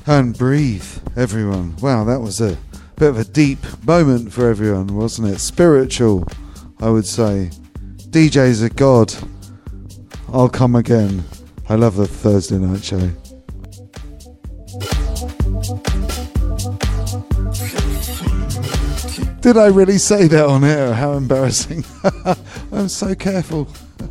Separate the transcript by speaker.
Speaker 1: And breathe, everyone. Wow, that was a bit of a deep moment for everyone, wasn't it? Spiritual, I would say. DJ's a god. I'll come again. I love the Thursday night show. Did I really say that on air? How embarrassing. I'm so careful.